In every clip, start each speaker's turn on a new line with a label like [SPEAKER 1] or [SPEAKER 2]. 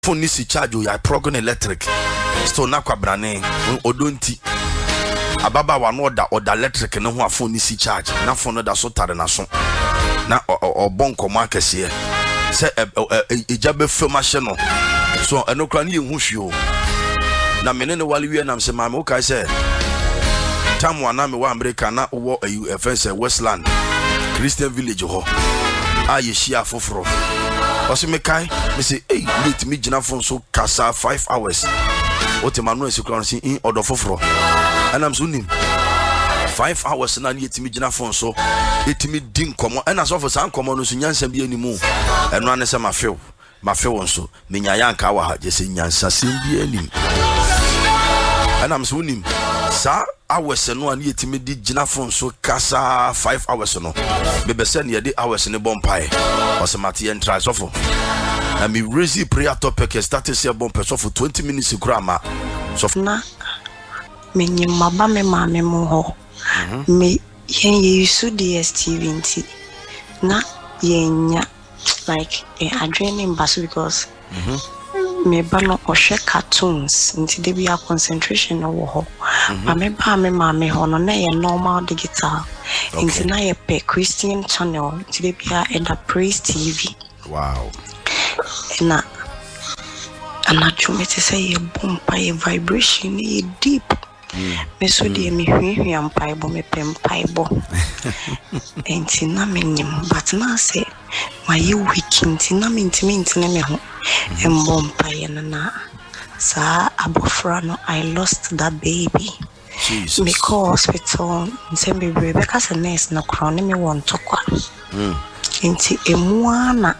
[SPEAKER 1] phone nisi charge you progon electric still na kwabrane odonti ababa wa no order electric ne ho phone nisi charge na phone no da so tare na so na obonko makese se ejabe fema no so enokra ne yehu hwio na menene wale wie na mse mama o kai se tamu ana me wa America na wo FS Westland Christian Village ho aye shia foforo osi me kai me say hey let me gina phone so kasa 5 hours oti manu esikron si in order foforo and am so nim 5 hours na ni etimi gina phone so etimi din komo and as of san komo no so nyansa bi animu eno ane se mafew nso menya yanka wa ha je se nyansa sem bi anim and am so nim sa hours no ani etimi di gina phone so kasa 5 hours no bebe se ne de hours ne bompai osemati en try so for na me raise prayer topic started say bompai so for 20 minutes grama so
[SPEAKER 2] na menyi maba me ma me mo ho me yen yesu DSTV nti na yenya like adrenaline basu because me ba no ohwe cartoons nti de bia concentration no wo ho ma me ba me ma me ho no na ye normal digital nti na ye pe Christian channel nti de bia eda Praise TV.
[SPEAKER 1] Wow.
[SPEAKER 2] Na anachumete say ye bompa ye vibration ye deep me so de me hwehwe ampaibo me pempaibo enti na menyim but na say my week nti na mentimi ntine me ho embompa ye na sa abofra no I lost that baby.
[SPEAKER 1] Jesus.
[SPEAKER 2] Me call hospital nsembe brebe ka se nurse na kro ne me won tokwa enti emuana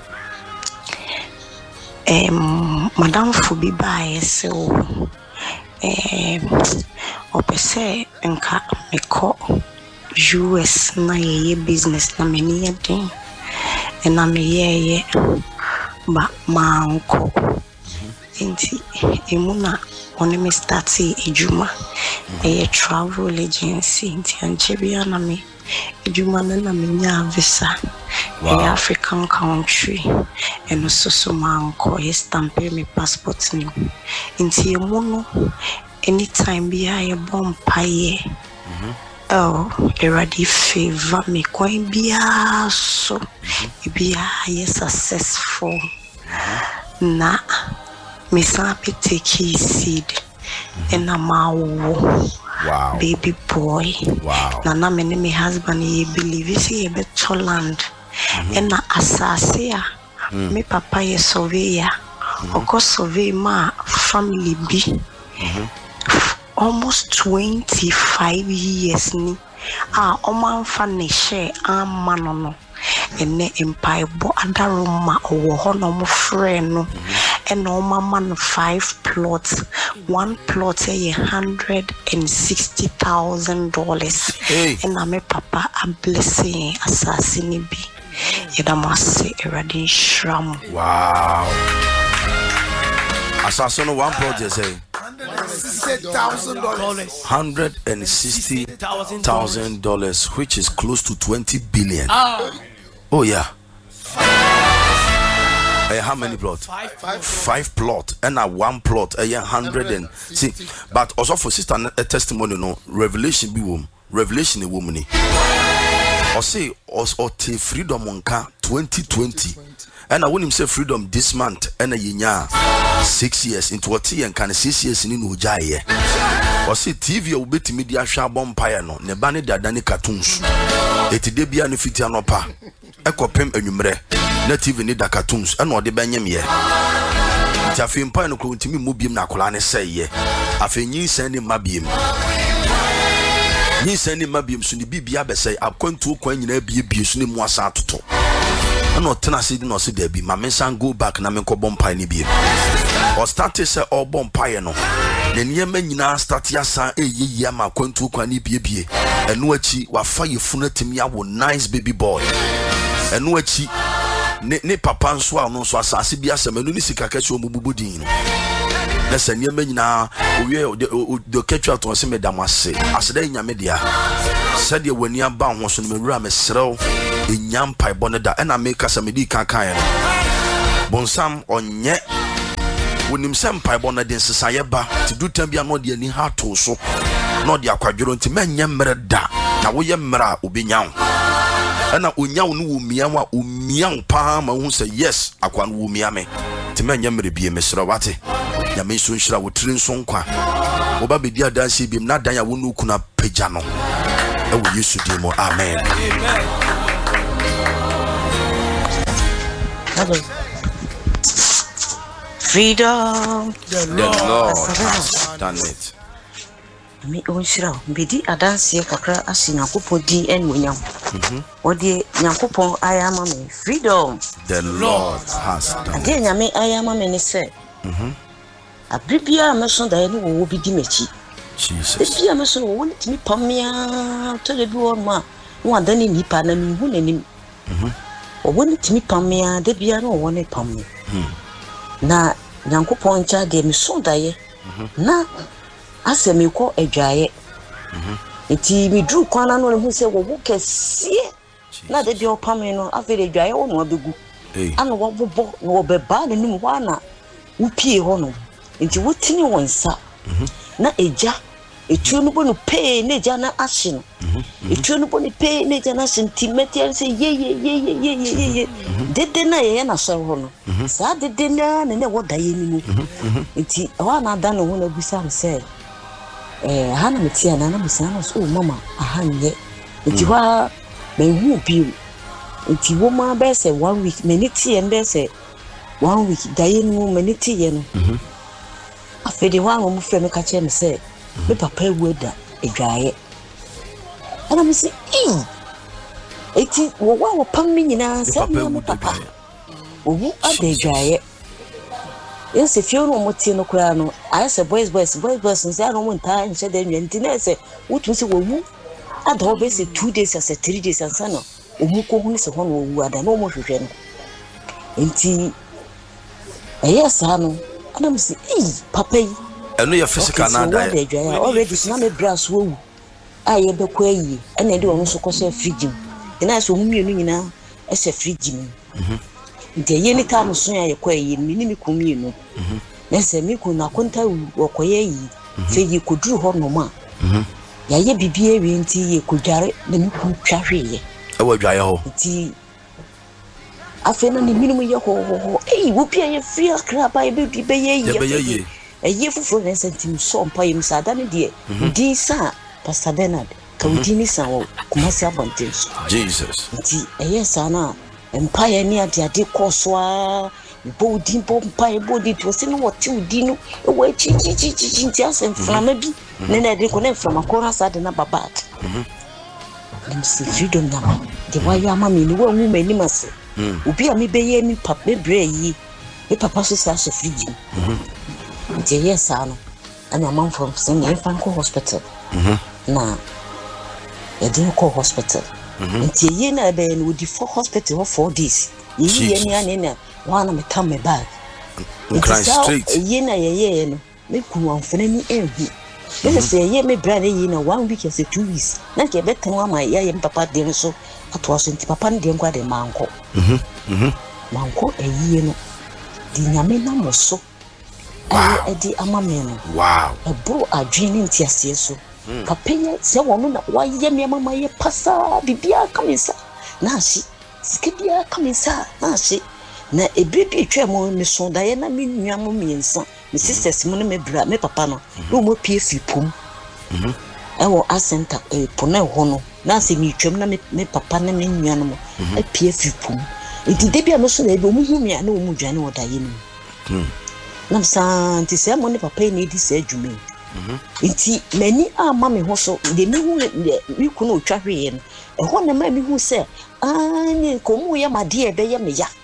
[SPEAKER 2] madam Fubi bae se o opese nka meko US na ye business na meni ye din na me ye ba manko enti emuna one me start ejuma travel agency enti anchebia na me ejuma na me nya visa. Wow. African country and also so manko he stamp me passport ni inti emuno anytime be I bomb paye oh already favor me coin bia so bia successful na me sabi take seed and wow baby boy.
[SPEAKER 1] Wow.
[SPEAKER 2] Na me husband ye believe see a better land. And na asase me papa ye surveyor oko survey ma family bi almost 25 years ni oman fa ne share amano no ene empaibo adaroma owo ho no mo frɛ no and man 5 plots. 1 plot say $160,000 and na me papa a blessing assassini bi yedamase erade shram.
[SPEAKER 1] Wow. Assassin 1 plot you say $160,000 which is close to 20 billion. Oh yeah. How many plots? 5 plot and 1 plot 100 and see but also for sister a testimony no revelation be woman revelation a woman or say or freedom on 2020 and I want him say freedom this month and a year 6 years into what and can 6 years in Ujaye or say TV will be media sharp bonfire no ne bane da dani cartoons it de bia no fitia no pa ekopem anwumre na TV ni da cartoons and o de banyem ye nti afempa no kro ntimi mu biem na akola ne sey ye afenyi san ni mabiem ni san ni mabiem so ni bibia be sey akwantu kwan nyina bie so ni mu asa atoto na otena se di no se da bi ma me san go back na me ko bompa ni biem o start say o bompa ye no na niema nyina start ya san eyiyi ama akwantu kwan ni bie eno achi wa fa ye funu timi awo nice baby boy eno achi ne papa nso a no nso asase bi asema no ni sika kachi omububudin na saniema nyina owie do ketwa to se medamase aseda nyame dia sede wani aba ho so no mewura mesrew enyam pai boneda na make asamedi kan kan no bonsam onye wonim se mpaebɔ na den sesaye ba ti du tam bia no de ani ha to so no de akwadworo nti menye mmere da na wo ye mmere a obenya wo ana onya wo no wo mia wa omia wo pa ma hu se yes akwa no wo mia me ti menye mmere bie mesra wate ya me so nhira wo tiri nso nkwa wo ba bedi adanse biem na dan ya wo no kuna pagya no e wo Yesu di mo amen.
[SPEAKER 2] Freedom.
[SPEAKER 1] The Lord has done it.
[SPEAKER 2] Me onshira mbedi adanse kakra asi Nyankopon di enwonyam. Odi Nyankopon ayama me freedom.
[SPEAKER 1] The Lord has done it.
[SPEAKER 2] Ade nyame ayama me ne se. Abribia me so da no wo bi di mechi.
[SPEAKER 1] Jesus.
[SPEAKER 2] Bia me so wo ntimi pamia to de bi wo ma. Wo adani nipa na mi hu nanim. Wo ntimi pamia de bia no wo ne pamia. Na Nyankopon cha de me so da ye. Na asemi ko adwaye enti mi dru kwana no le hu se wo kesie na de bi opame no afere adwaye wo no abegu ana wo bobo no wo beba ne nim ho ana wo pie ho no enti wo tini wonsa na eja etuo no bo no pe na eja na ahye no etuo no bo no pe na eja na sentimeter se ye dede na ye na so ho no sa dede na ne wo da ye ni mu enti wa na da no ho na busa me se hana metia na na bisana so mama ahanye nti wa mehu bi nti wo ma be se 1 week meniti en be se 1 week daye no meniti ye no afede wa ngo mu fe me ka che me se me papa ewu da edwaye ana me se eti wo pam me nyina se me papa owu ada edwaye yes if you no moti no kura no I say boys nse anu mo nta nse da nwe nti na se wotu se wowu ada ho be se 2 days as 3 days ansa no omu ko hu se ho no wowu ada no mo hwehwe no nti yes anu ana me se papa yi
[SPEAKER 1] eno ye physical na da
[SPEAKER 2] already na me brass wowu aye be ko ayi ena de won so ko se fridge ina so hu mienu nyina e se fridge ni nti ye ni ta muso ya yekwa yi ni mi ku mienu na se mi ku na konta wokoye yi fe yi koduru ho no ma ya ye bibie wi nti ye kodware na mi ku twahwe ye
[SPEAKER 1] e wa dwaye ho
[SPEAKER 2] nti afena ni minimum ye ho wo pia ye free akra ba ye be ye ye fufu na sentim so mpa ye msada ne de di sa Pastor Bernard ka wudi ni sa wo Kumasi Abontenso
[SPEAKER 1] Jesus
[SPEAKER 2] nti sa na empire ni ade koswa bo din bo empire bo di to se no wote udi no e wa chi nti asem flama bi ne na de ko na flama ko rasa de na baba dem si freedom na de wa ya mama ni wa mu mani mase obi a me be ye ni papa bebre yi e papa so sa so freedom nti sa no ana man from Senior Franco Hospital na e de ko hospital nti ye na be no di for hospital for 4 days ye ni ani na wana me tam me bag
[SPEAKER 1] Christ Street
[SPEAKER 2] ye na ye no me ku anfana ni ehu ye se ye me bra na ye na 1 week as 2 weeks na ke betan wa ma ye papa de so ato so nti papa ne de nkwa de manko manko eyi no di nyame na moso e di amame no
[SPEAKER 1] wow
[SPEAKER 2] e bro adwene nti ase so papa ye se wono na wa ye me mama ye pasa bibia kamisa na asi skibia kamisa na asi na ebibi twemo me so da ye na me nua mo miensa me sisters mo ne me bra me papa no no mo pie fipum ewo asenta pona ho no na se mi twem na me papa na me nua no mo pie fipum enti de bia no so na ebi mo hu mi na mo dwane wo da ye ni na santi se mo ne papa ni di se adwuma enti mani ama me ho so de mi hu mi ku no twahwe ye no ho na ma mi hu se ni ko mu ya made e be ye me ya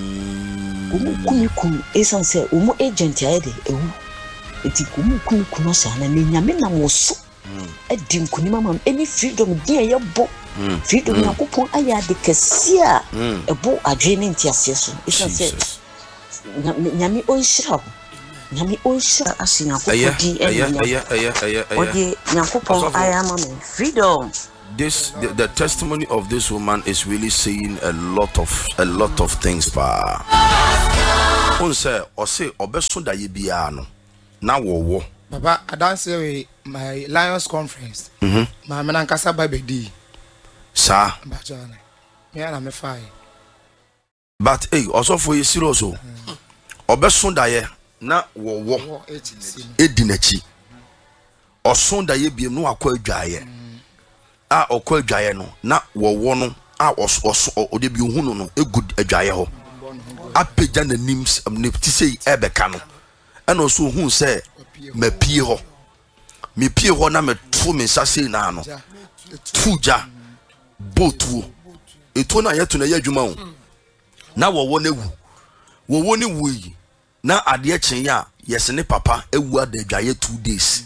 [SPEAKER 2] ku esan se umu agent ya de ewu enti ku no sa na nyame na mo so edi nkuni mama any freedom dia ye bo freedom na kopon aya de kasia ebo adwene nti ase so esan se nyame onshira nyame onshira asinya ko di odi nyakopon aya mama freedom.
[SPEAKER 1] The testimony of this woman is really saying a lot of things, pa. On say or say obeso da ye bia no na wo
[SPEAKER 3] Papa, I dance with my Lions conference. My Manankasa Baby.
[SPEAKER 1] Sir.
[SPEAKER 3] Yeah, I'm a fire.
[SPEAKER 1] But hey, also for you serious. Obeso da ye na wo edinachi. Oson da ye bia no akwa adwaye. A okwa adwaye no na wo no a ode bi ohunu no egud adwaye ho. Apeja na nims amnepti sei ebeka no. And also who say me pie ho. Me pie ho na me tu me sase na no. Tuja botu. Eto na yeto na ye adwuma ho. Na wo na wu. Wo ne wu yi. Na ade chen ya yes ne papa ewu ada adwaye 2 days.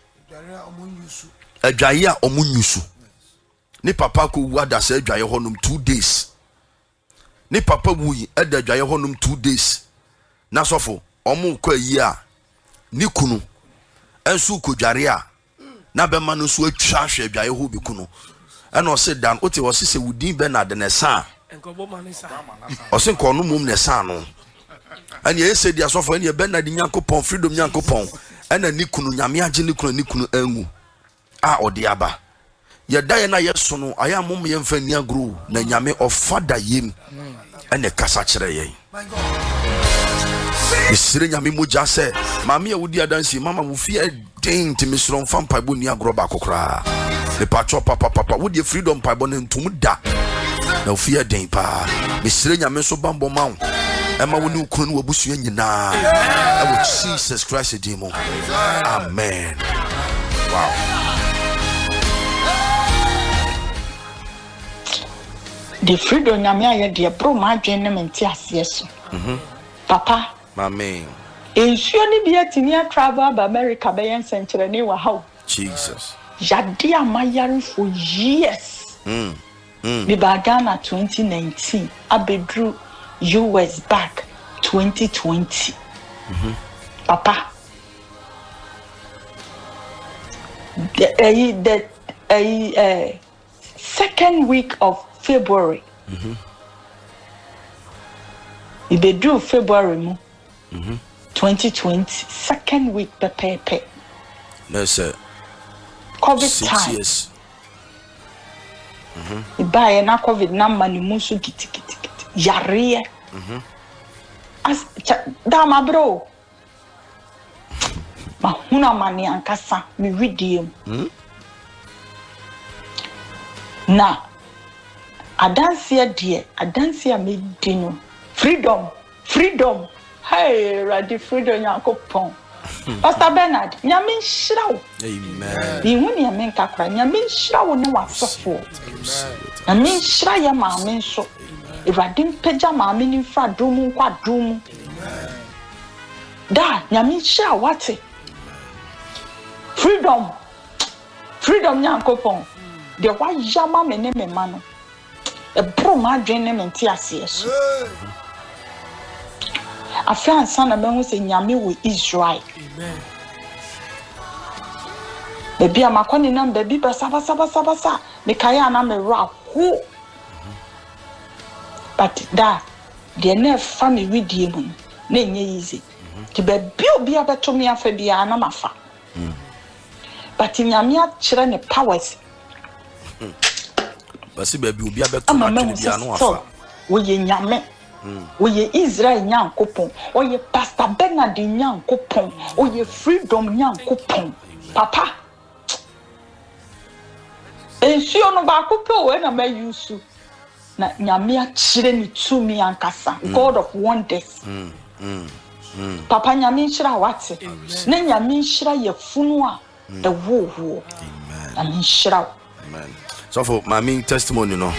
[SPEAKER 1] Adwaye a omunyusu. Ne papa ko wu ada se adwaye ho num 2 days. Ne papa wu yi ada adwaye ho num 2 days. Na sofo omu kwa yi a ni kunu ensu kodware a na be ma no so atwa hwe adwaye ho bi kunu ena o se dan o te o se wudin Bernard ne sa enkobo ma ne sa o se nko no mum ne sa no ena ye se dia sofo ena Bernard Nyankopon freedom Nyankopon ena ni kunu nyame age ni kunu anwu a ode aba ye da ye na ye so no aya mum ye mfa ni agro na nyame ofada yem ena kasa kire ye Isire nyame moja se mama ya wudi adansi mama wo fie den ti misron fam paibo ni agro ba kokra le pacho papa wudi freedom paibo ne ntum da na wo fie den pa misire nyame so bambo ma wo e ma woni ukunu no wabusu nyina e wo Jesus Christ dimo amen. Wow.
[SPEAKER 4] The freedom nyame aye de bro ma adwen ne menti aseso papa
[SPEAKER 1] Amen.
[SPEAKER 4] Ensuo ni bia tinia travel ba America be yen senkyere ni wa haw.
[SPEAKER 1] Jesus.
[SPEAKER 4] Yade amayare for years. Bi ba Ghana 2019, abedru US back 2020. Papa. The second week of February. Ibedru February mu. 2020 second week pepe.
[SPEAKER 1] No sir.
[SPEAKER 4] COVID
[SPEAKER 1] 6
[SPEAKER 4] time.
[SPEAKER 1] years.
[SPEAKER 4] Ibaye na COVID na mani musu kiti. Yare. As dama bro. Ma huna mani ankasa mi widiem. Na adansia me dino. Freedom. Hey, Radi freedom Nyankopon. Pastor Bernard, nyame nhyirawo.
[SPEAKER 1] Amen.
[SPEAKER 4] Bi hu ne me nkakra, nyame nhyirawo ne wasofo. Nyame nhyira ya maame nso. Radi mpagya maame ni fra drum kwa drum. Da, nyame nhyira wate. Freedom Nyankopon. De wa yama me ne me ma no. E bro ma adwen ne menti aseso. Afan sana me hu se nyame wo Israel. Amen. Bebi amakoni na bebi basa me kaya na me ra ho. But da de na fa me widie mu na enye easy. Ti bebi obi abeto me afa bia na mafa. But nyame a kire ne powers.
[SPEAKER 1] Basi bebi obi abeto na kire bia no afa.
[SPEAKER 4] Wo ye nyame. Oye Israel Nyankopon, oye Pastor Bernard Nyankopon, oye freedom Nyankopon. Papa. Ensuo no ba kopo we na ma yusu. Na nyame a kire ni tumi ankasa. God of wonders. Papa nyame nhyira wate. Na nyame nhyira ye funu a ewo. Amen. Nhyira.
[SPEAKER 1] Amen. So for my testimony no.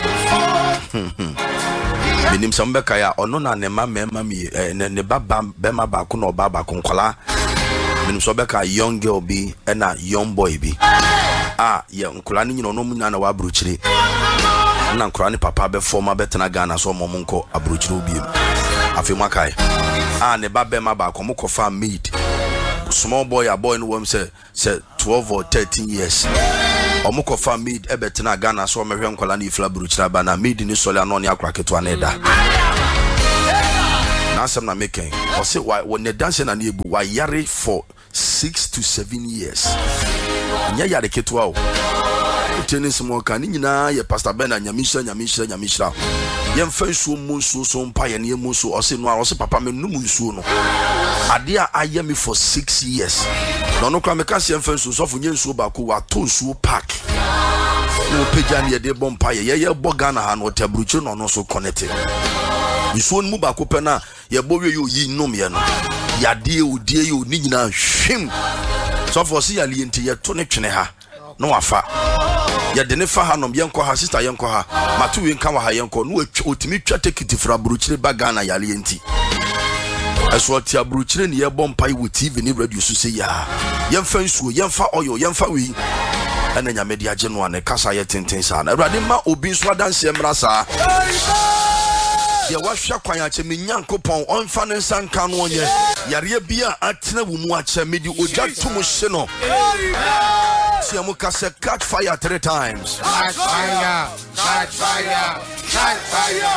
[SPEAKER 1] Minim sambeka ya ono na ne mama mi ne baba bema ba ko no baba ko nkwala minim so beka young girl bi na young boy bi ye nkwala ni nyino no mu na wa abrochire na nkwala ni papa be forma betena Ghana so mo nko abrochire obi afi makai ne baba bema ba ko mo ko fa maid small boy no wam say 12 or 13 years Omuko fa maid ebetena Ghana so mehwe nkwala na ifla buruchira ba na maid ni sole anọ ni akwa keto aneda Now some na making. Or say why when the dancing and you why yare for 6 to 7 years. Nya yare ketwa o. Tennis mo kan ni nyina ye Pastor Ben na nyamisha. Yem fa nsuo mu nsuo so mpa ye ne mu nsuo o se no a o se papa me num nsuo no. Ade a aye me for 6 years. No no kwa me ka se yem fa nsuo so fo nye nsuo ba ko wa to nsuo park. No peja ne de bompa ye boga na ha no tabruchu no so connected. Nsuo mu ba ko pe na ye bo we yo yi num ye no. Yade odie yo ni nyina hwem. So for se ya lienti ye to ne twene ha. No wafa. Ya de ne fa ha nom yenko ha sister yenko ha. Matu we nka wa ha yenko no otimi twa tekiti fra bruchire baga na yale enti. Eso ti abruchire ne ye bompa with TV ni radio so say ya. Yemfa nsuo, yemfa oil, yemfa we. Ana nya media je no ane kasa ye tenten sa na. Awurade ma obi nso adanse mra sa. Ya wahwa kwan ache me nyankopon onfa ne nsanka no onye. Yare bia atena wo mu ache me di oja tumo hye no. Siamukase catch fire 3 times.
[SPEAKER 3] Catch fire, catch fire, catch fire.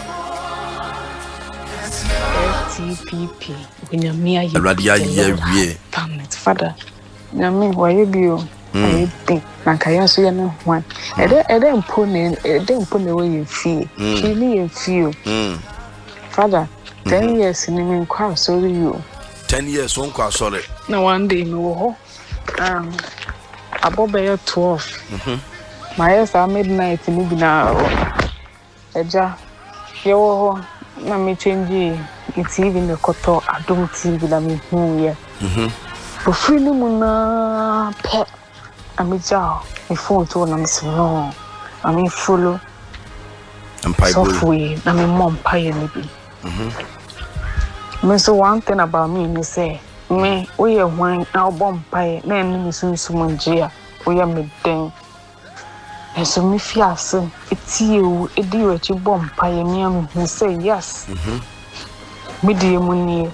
[SPEAKER 5] FTPP. When you're me, you
[SPEAKER 1] Radia ye.
[SPEAKER 5] Damn it, Father. Nyame why you be I think Nakaya so you know one. Eden pone way you feel. Kini you feel. Father, 10 years in me kwa sorry you.
[SPEAKER 1] 10 years on kwa sorry.
[SPEAKER 5] No one day me wo above 12. My yes are midnight in Ibina. Eja, yo, na me change it's even the koto. I don't TV that me here. For free muna pet. I me jaw. Me phone to na me no. I me follow.
[SPEAKER 1] And pipe
[SPEAKER 5] software. Na me mom pay ni bi. Me so one thing about me say. Me, we are one album pie, then me soon sumunjia, we are mid den. And so me fiasin, it's you, a dear at your bomb pie, me say yes. Media money.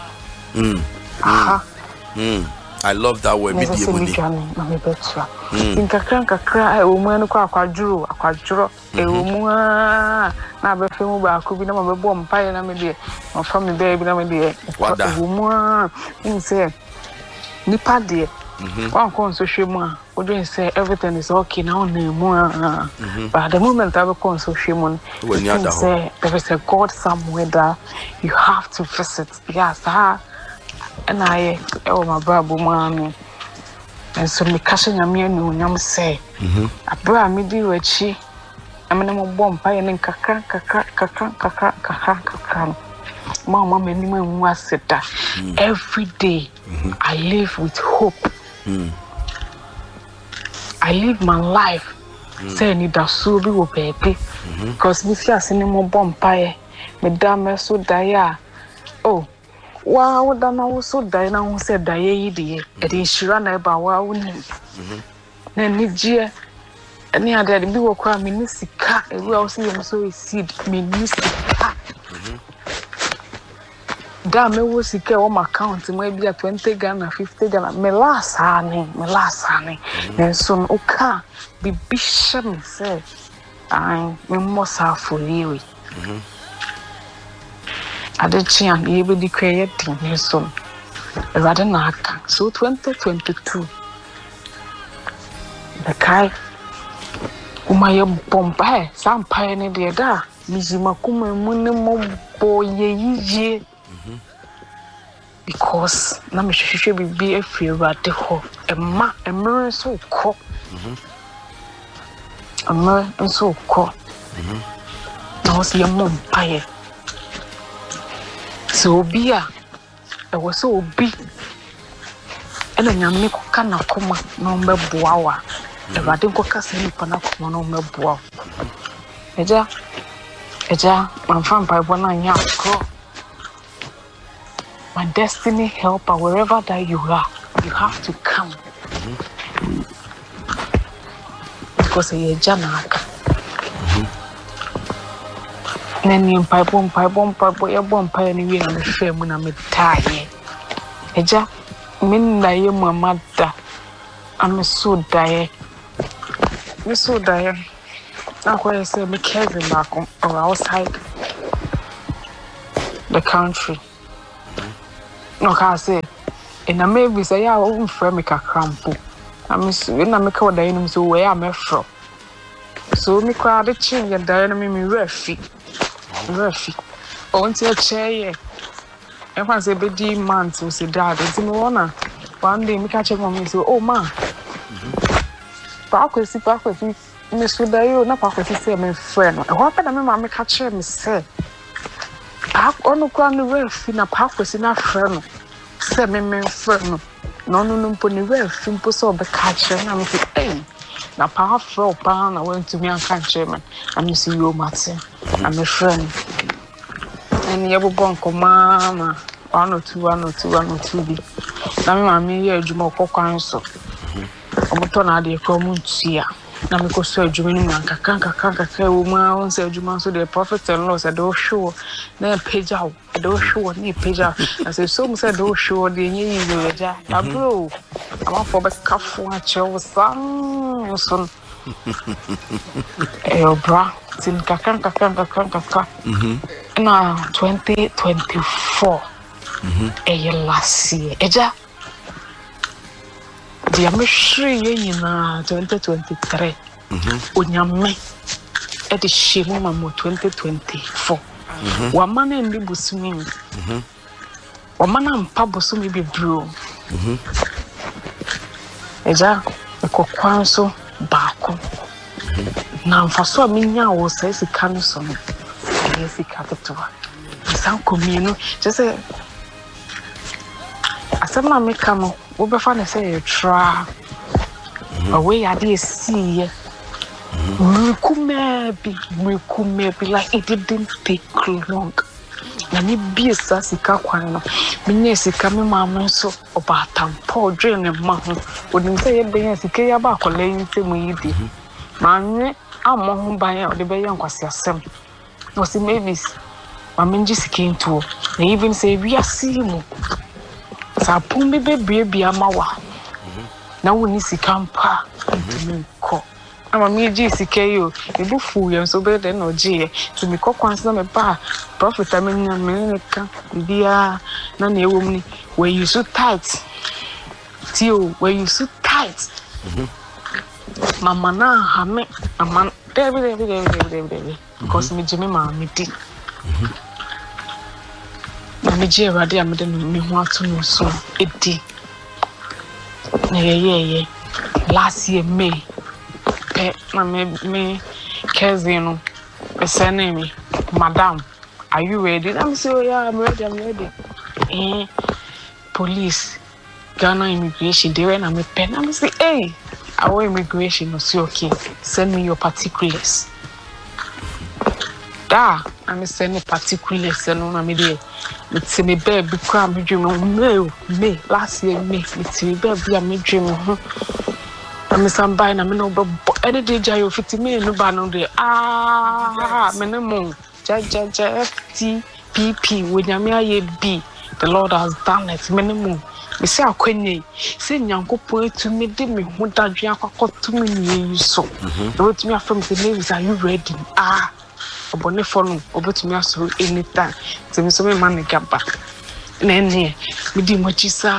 [SPEAKER 1] I love that word, media money.
[SPEAKER 5] I'm better. Think a cry, a woman, a quadro, a woman. Now, be film about could be no bomb pie and I'm a dear, or from the baby, I'm a dear. What a woman, you say, Nipa dear. One comes to show more, would you say everything is okay now? More, but at the moment I will come so shame when you say there is a God somewhere that you have to visit. Yes, and I, oh, my babu man. And so me catching a mere no say, a bra me do a chi. I'm a bomb pie and kaka. Mama, many men was it that every day I live with hope. I live my life saying that so be wo baby. Because me fear any more bomb pie, me damn so die. Oh. Wow, then I was so dying. I said, die, idiot. And then she ran about wow. Then, Nigia, and the other be walk around Minisika, and we all see him so seed Minisika. Damn, it was sick on my account, maybe at 20 Ghana, 50 Ghana. Me last honey. And soon, okay, be bishop, say, I must have for you. I did see an able to create in son. Rather not so 2022. The kai Umaya Bombay, some pioneer there, Mizimakuma Munimo boy because Namish should be a few at the hole, a mirror so cold, a mirror and so cold. Now see a mom pie. So be I was so big, and then you make kana kuma no me boawa. The radin ko kasa ni pana kuma no me boawa. Eja, I'm from Bible na nya ko. My destiny helper, wherever that you are, you have to come. Because you're janaka. Nani pipe bomb, your bomb pioneer and the fame when I'm tired. Eja, mean that you, my mother. I'm so dire. You're so dire. Now, I say, me cousin back or outside. the country. No, I say, and I maybe say, I won't frame a crampo. I miss when I make out the enemy, so where I'm from. So, me crowd the change and the enemy me refi. On to a chair. If I say, be months, we say, Dad, it's in one day, me catch up on me, so, oh, man. Parkway, Miss Udayo, not Parkway, say, my friend. What can I make catch him, say? Park on the ground, the ref in a parkway in a friend. Say, me friend. No, pony ref, simple so the catcher, and I'm saying, hey. Now, powerful pound, I went to me and catch him, and you see you, Martin. I'm a friend. And you have a mama. 1 or 2 be. Now, me, you're Jumo Cocanso. Omotona de Comuntia. Namiko said, Jumina, Kanka, woman, said Juman, so the prophet and law said, oh, sure. Then page out, do sure, near page out. I said, so said, oh, sure, the year, bro. I'm off for the cuff, watch your son. Eh, bra, Tin Kanka. Now, 2024. Last year. Eja. The Amishri in 2023. Unyame at the Shimamo 2024. Wamana and Libusumi. Wamana and Pabosumi be brew. Eja, a coquanso bako. Now for so many was says a canson. Yes, he capital. Some communal just say. I said, Mamma, come on. What be fun to say? Try away. I did see. We could maybe like it didn't take long. Let me be a sassy caquano. Minas is coming, mamma, so about poor drain and mamma. Wouldn't say a day as a key about laying to me. Man, I'm home by the bay and was yourself. Was it maybe? Mamma just came to. They even say, we are seeing. Sapumbi baby amawa. Now we need to campa into me call. I'm a mere GCKO, a buffoo, and so better no G. To me cock once on a bar. Prophet, I mean, America, dear, none a woman where you so tight. Tio, where you so tight. Mamma, now, Hamme, a man, every. Because me, Jimmy, mammy, Mammy, ready, I'm me want to know so. It yeah. Last year, May. Me, cousin, sending me, Madam, are you ready? I'm so, yeah, I'm ready. Police, Ghana immigration, they ran a pen. I'm say, hey, our immigration was okay. Send me your particulars. I'm sending particulars and on me there. It's me baby cram dream May last year May it's me baby I'm dream I'm some buying I'm no but any day jayo 50 million no ban on there minimum FTPP when you be the Lord has done it minimum me say akwenye say nyankopon to me de me ho dadwe akwa to me you so the to me from the names are you ready Obone phone obetumi aso anytime temi so me man gaba na ene me di machisa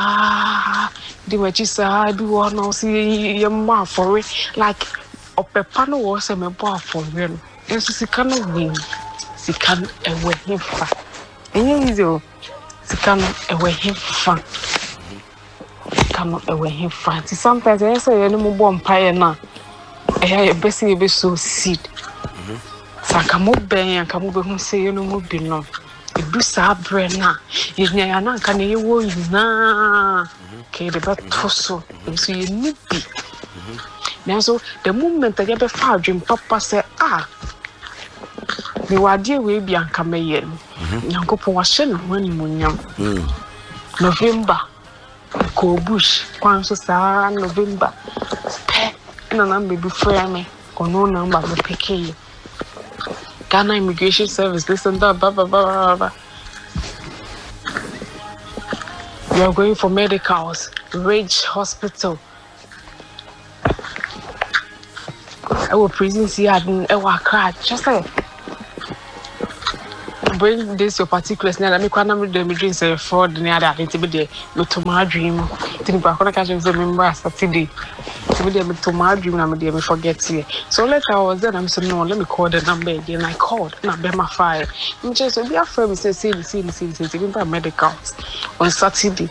[SPEAKER 5] bi won see ye ma for like opepa no wo se me bo for real enso sika no win sika ewe hifa enye izo sika no ewe hifa kama ewe hifa sometimes I say ye no mo bo mpaye na e besi e be so seed Sakamu ben kamu be hu say no mu bi no edu sa bre na ye nya na nka na ye wo na ke de ba toso so ye ni bi na so the moment that you be fa adwem papa say me wade we bi anka meye nyankopon wa hye na ho animonyam November ko bush kwan so sa November pe na be bi frame me kono na mba me peke Ghana Immigration Service, listen to blah. We are going for medicals, Ridge Hospital. I will prison see I will cry. Just say, bring this your particulars now. Let me quite number the dreams say fraud near that into be the to my dream. Think back on the catch remember Saturday. To be there to my dream, I'm there, me forget here. So later I was there, I'm saying, no, let me call the number again. I called, and I bet my fire. I'm just, be a friend, say, taking by medicals on Saturday.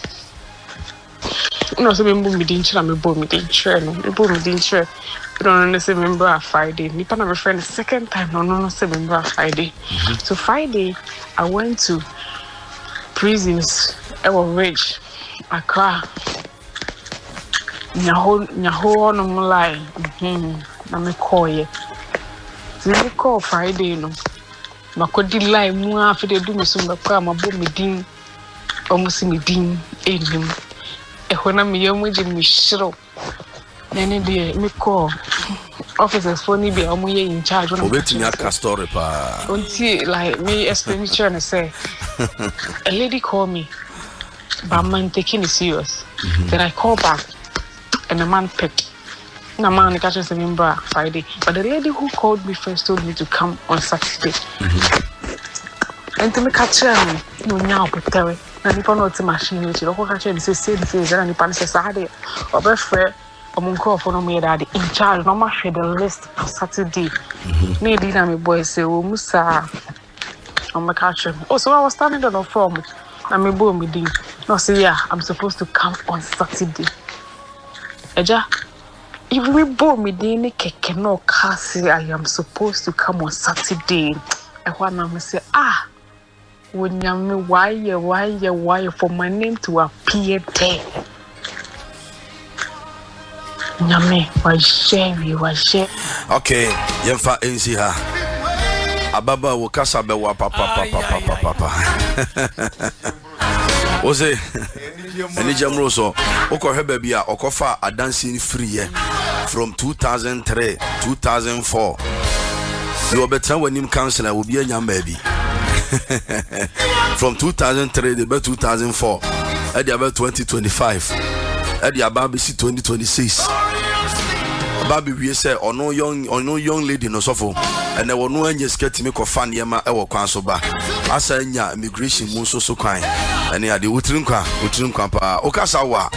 [SPEAKER 5] No, so me didn't share, me didn't share. You don't understand, remember Friday. Me and my friend the second time, no, say remember Friday. So Friday, I went to prisons. I was rich. I cried. Nyaho no mulai. Na me call ye. So me call Friday no. Makodi lie mu afi de do me so me kwa mabo me din. Almost me din enim. Ehona me yamu je me shiro. Nene de me call officers for ni be omo ye in charge.
[SPEAKER 1] Obetimi aka story pa.
[SPEAKER 5] Until like me expenditure and say a lady called me, but man taking it serious. Then I call back. And the man picked. The man catches remember Friday. But the lady who called me first told me to come on Saturday. And to me catch her, no now prepare. And if I know the machine, you know, catch her and say the things and the pan says Saturday. Or best friend, or mon call for no me daddy in charge. No matter share the list for Saturday. Maybe na me boy say, oh Musa, I'm my catcher. Oh, so I was standing on the form. And me boy me did. No say yeah, I'm supposed to come on Saturday. Eja, if we bought me the keke no car say I am supposed to come on Saturday. I want to say, when you me why for my name to appear there. Nyame, why share.
[SPEAKER 1] Okay, yemfa enzi ha. Ababa wokasa be wa papa. Ose eni jamro so okohwe baby a okofa adansi free from 2003 2004 you better when him counselor will be a young baby from 2003 to 2004 at the about 2025 at the about 2026 baby we say or no young lady no suffer and there were no any skate me ko fan yema e wo kwan so ba asa nya immigration mu so kwan and ya de wutrin kwa pa okasa wa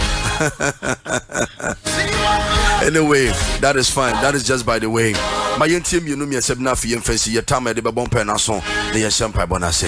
[SPEAKER 1] anyway that is fine, that is just by the way. My team you know me accept na fi emfasi ye time de be bon pen na so de ye champa bonase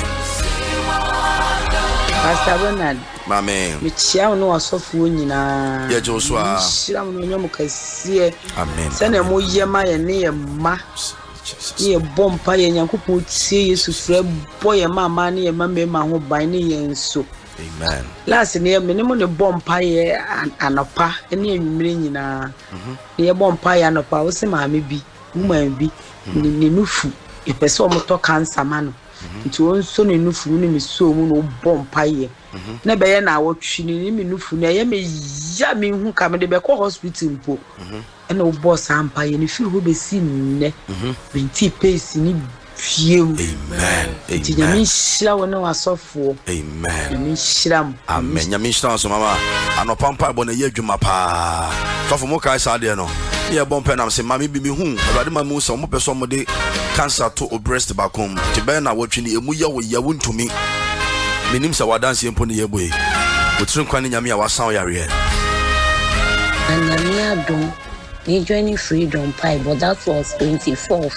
[SPEAKER 6] Pastor Bernard
[SPEAKER 1] Mame
[SPEAKER 6] me chia no asofo nyina
[SPEAKER 1] ye Joshua
[SPEAKER 6] shira mo nyom kase
[SPEAKER 1] amen
[SPEAKER 6] se na mo ye ma ye ne ye ma ye bompa ye nyankopon tie Yesu frɛ boye mama ne ye mama ma ho ban ne ye nso
[SPEAKER 1] amen
[SPEAKER 6] last ne me ne mo ne bompa ye anopa ne enwumire nyina ne ye bompa ye anopa wo se maame bi woman bi ne nufu e pese o moto cancer ma no nti won so ne nufu ne me so mu no bompa ye na be ye na awotwi ne me nufu na ye me ya me hu ka me de be ko hospital mpo na boss ampa ye ne fi ho be si nne binti pace ni fiem
[SPEAKER 1] amen
[SPEAKER 6] ti nyame hira wo ne wasofo
[SPEAKER 1] amen
[SPEAKER 6] nyame hira m
[SPEAKER 1] amen nyame hira so mama anopampa bo na ye adwuma pa sofo mo kai sa de no ye bompa na se mama bi mi hu awade mama so mo person mo de cancer to o breast bakom ti be na wotwi ni emu ye wo ye wontumi minim sa wadanse empo ne ye boye wotrin kwan nyame ya wasan yare
[SPEAKER 7] nyame adom we joining Freedom Pie, but that was 24th.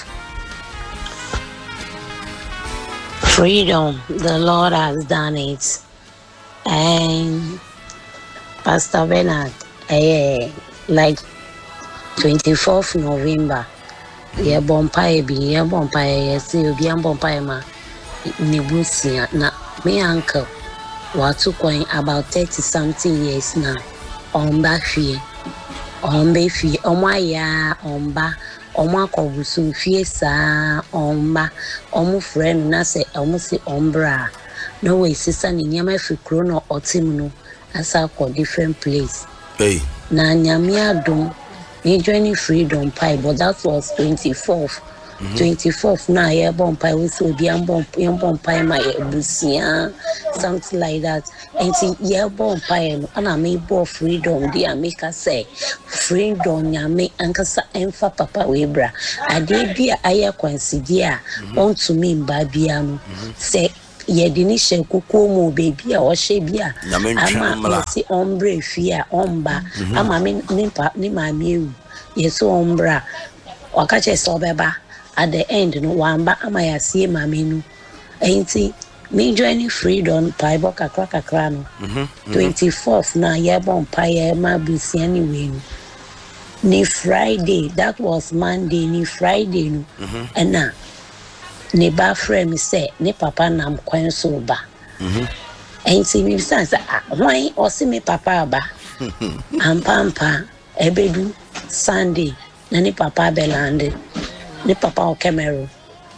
[SPEAKER 7] Freedom, the Lord has done it. And Pastor Bernard, like 24th November, yeah, bonfire, see you be bonfire ma nibusia na me uncle watu going about 30 something years now on back here. Ombe fi omaya omba omakobusu fiesa omba omu friend na se omu si ombra no way sister ni nyama fi krono otimno asa ko different place na nyame adom me joining Freedom Pie, but that was 24th 24th na ye bompa we so bi am bompa my busia something like that and ye bompa no ana me bo freedom dia make us say freedom nyame ankasa emfa papa we bra ade bia aye kwansidi a on to me mba bia no say ye dini she kuku mu baby a o she bia ama si ombre fi a omba ama me ni ma mi yeso ombra wakache so beba at the end no wamba ama ya sie mame no enti me join freedom bible kakra no 24th na ye bompa ye ma busi anyway ni Friday that was Monday ni Friday no and na ne ba frame say ne papa nam kwan so ba enti mi say why o si me papa ba ampampa ebedu Sunday na ne papa belande ne papa o Cameroon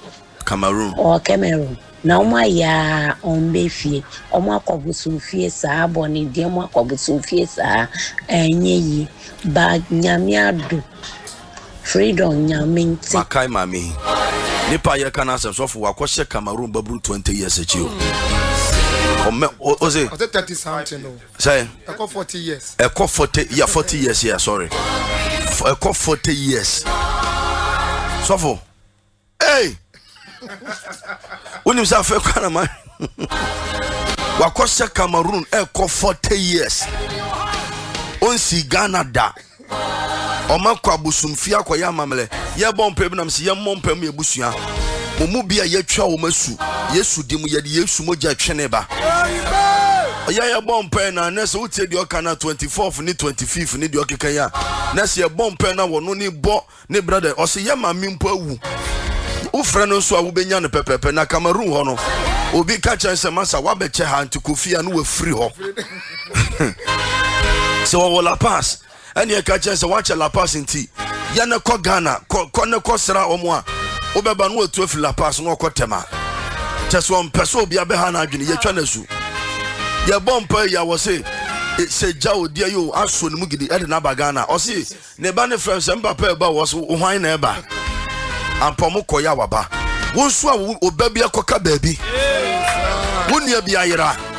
[SPEAKER 7] na uma ya ombe fie omo akobusu fie saa boni de omo akobusu fie saa enye yi ba nyamiado freedom nyaminti
[SPEAKER 1] makai mami nipa ye kana asem so for wakose Cameroon babru 20 years ago o say
[SPEAKER 3] 30 something no
[SPEAKER 1] say
[SPEAKER 3] eko 40 years
[SPEAKER 1] 40 years yeah sorry eko 40 years so for hey unim sa fe kana man wakose Cameroon eko 40 years onsi Ghana da omakwa busumfia kwa ya mamle ye bompe binam se ye mompam ye busua momu bia ye twa wo masu yesu dim ye de yesu moja twene ba ya bompe na nese utie de okana 24th ni 25th ni de okeka ya nese ye bompe na wono ni bo ni brother o se ye mamimpo awu wo frɛ no so a wo benya no pepepe na Cameroon ho no obi ka chanse masa wa beche ha antikofia no wa free ho so wo la pass and ye ka chanse watch la pass nti ya na ko Ghana ko ne ko sra omo a obeba no atu afi la pass no ko tema cheso on peso obi abeha na adwene ye twa na su ye bompa ya wo se jawo dia yo aso ne mugidi e de na ba Ghana o se ne ba ne friends mbapa e ba wo so hwan na e ba ampomo koya waba wonso a oba bia koka baabi wonia bia yera